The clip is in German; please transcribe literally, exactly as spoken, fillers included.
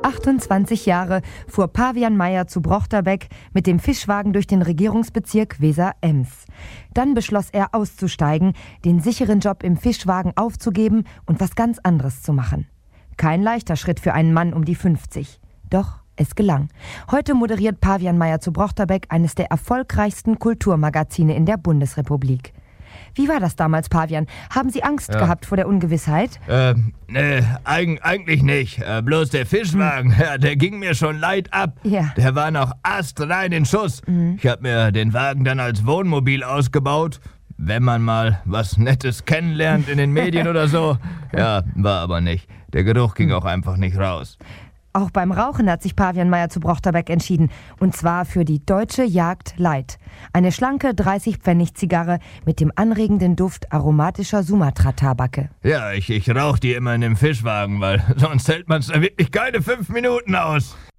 achtundzwanzig Jahre fuhr Pavian Meyer zu Brochterbeck mit dem Fischwagen durch den Regierungsbezirk Weser-Ems. Dann beschloss er auszusteigen, den sicheren Job im Fischwagen aufzugeben und was ganz anderes zu machen. Kein leichter Schritt für einen Mann um die fünfzig. Doch es gelang. Heute moderiert Pavian Meyer zu Brochterbeck eines der erfolgreichsten Kulturmagazine in der Bundesrepublik. Wie war das damals, Pavian? Haben Sie Angst ja. gehabt vor der Ungewissheit? Äh, nee, eig- eigentlich nicht. Äh, bloß der Fischwagen, ja, der ging mir schon leid ab. Ja. Der war noch astrein in Schuss. Mhm. Ich hab mir den Wagen dann als Wohnmobil ausgebaut. Wenn man mal was Nettes kennenlernt in den Medien oder so. Ja, war aber nicht. Der Geruch ging auch einfach nicht raus. Auch beim Rauchen hat sich Pavian Meyer zu Brochterbeck entschieden. Und zwar für die Deutsche Jagd Light. Eine schlanke dreißig-Pfennig-Zigarre mit dem anregenden Duft aromatischer Sumatra-Tabake. Ja, ich, ich rauche die immer in dem Fischwagen, weil sonst hält man es da wirklich keine fünf Minuten aus.